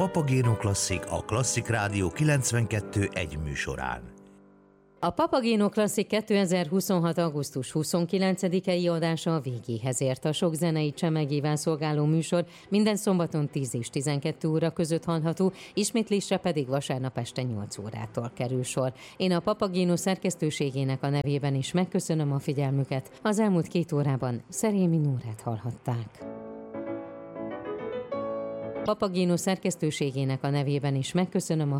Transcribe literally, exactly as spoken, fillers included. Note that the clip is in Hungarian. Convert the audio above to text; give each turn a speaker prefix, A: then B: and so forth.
A: Papagéno Klasszik a Klasszik Rádió kilencvenkettő egy műsorán.
B: A Papagéno Klasszik kétezer-huszonhat. augusztus huszonkilencedikei adása a végéhez ért. A sok zenei csemegével szolgáló műsor minden szombaton tíz és tizenkettő óra között hallható, ismétlésre pedig vasárnap este nyolc órától kerül sor. Én a Papagéno szerkesztőségének a nevében is megköszönöm a figyelmüket. Az elmúlt két órában Szerémi Nórát hallhatták. Papagéno szerkesztőségének a nevében is megköszönöm a